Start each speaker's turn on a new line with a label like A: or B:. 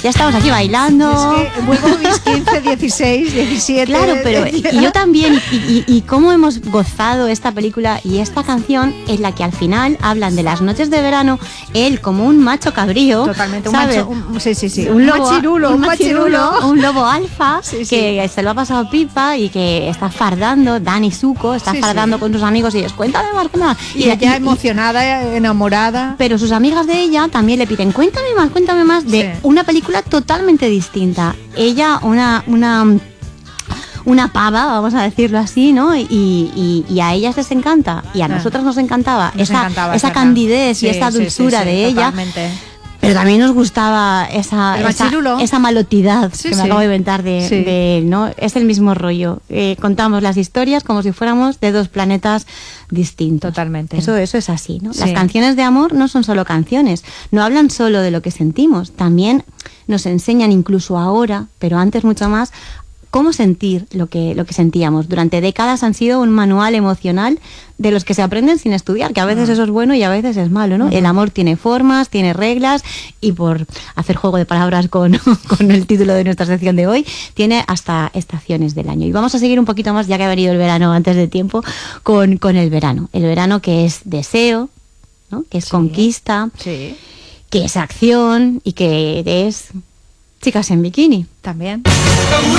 A: ya estamos aquí bailando.
B: Es que vuelvo a mis 15, 16, 17.
A: Claro, pero y yo también, y cómo hemos gozado esta película y esta canción en la que al final hablan de las noches de verano, él como un macho cabrío.
B: Totalmente,
A: ¿sabes?
B: Un
A: machirulo, un lobo alfa,
B: Sí, sí.
A: que se lo ha pasado pipa y que está fardando, Dani Zuko está fardando con sus amigos y ellos, cuéntame más.
B: Y ella emocionada, enamorada.
A: Pero sus amigas de ella también le piden, cuéntame más de una película totalmente distinta. Ella, una pava, vamos a decirlo así, ¿no? Y a ellas les encanta, y a nosotras nos encantaba esa candidez y esa dulzura de ella.
B: Totalmente.
A: Pero también nos gustaba esa malotidad que me acabo de inventar de ¿no? Es el mismo rollo. Contamos las historias como si fuéramos de dos planetas distintos.
B: Totalmente.
A: Eso es así, ¿no? Las canciones de amor no son solo canciones, no hablan solo de lo que sentimos, también nos enseñan incluso ahora, pero antes mucho más, cómo sentir lo que sentíamos. Durante décadas han sido un manual emocional de los que se aprenden sin estudiar, que a veces eso es bueno y a veces es malo, ¿no? El amor tiene formas, tiene reglas, y por hacer juego de palabras con el título de nuestra sección de hoy, tiene hasta estaciones del año. Y vamos a seguir un poquito más, ya que ha venido el verano antes de tiempo, con el verano. El verano que es deseo, ¿no? Que es conquista, que es acción y que es chicas en bikini.
B: También.